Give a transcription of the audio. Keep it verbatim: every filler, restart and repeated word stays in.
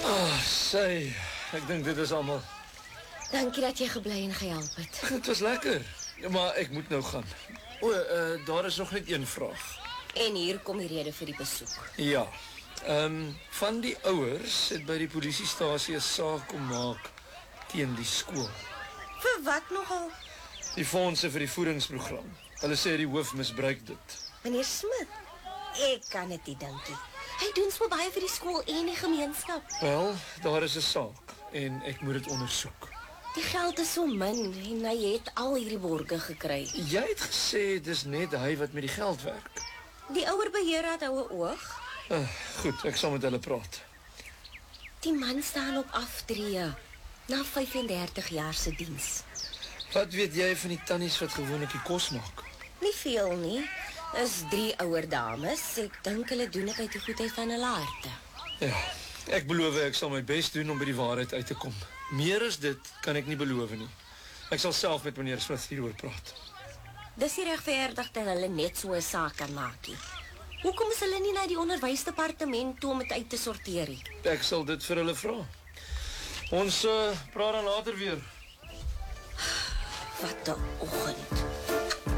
Oh, sy, ek dink dit is allemaal. Dankie dat jy gebly en gehelp het. Het was lekker, ja, maar ek moet nou gaan. O, uh, daar is nog net een vraag. En hier kom die rede vir die besoek. Ja, um, van die ouers het by die polisiestasie 'n saak kom maak teen die skool. Vir wat nogal? Die fondse vir die voedingsprogram. Hulle sê die hoof misbruik dit. Meneer Smit, ek kan dit nie dink nie. Hy doen so baie vir die skool en die gemeenskap. Wel, daar is 'n saak en ek moet dit ondersoek. Die geld is so min en hy het al hierdie borge gekry. Jy het gesê dis net hy wat met die geld werk. Die ouer beheerraad hou 'n oog. Uh, goed, ek sal met hulle praat. Die man staan op aftree na vyf en dertig jaar se diens. Wat weet jy van die tannies wat gewoonlik die kos maak? Nie veel nie. Is drie ouer dames. Ek dink hulle doen dit uit die goedheid van hulle harte. Ja, ek beloof ek sal my bes doen om by die waarheid uit te kom. Meer as dit kan ek nie beloof nie. Ek sal self met meneer Smith hieroor praat. Dis nie regverdig dat hulle net so 'n saak kan maak nie. Hoekom is hulle nie na die onderwysdepartement toe om dit uit te sorteer nie? Ek sal dit vir hulle vra. Ons uh, praat dan later weer. Wat 'n oggend.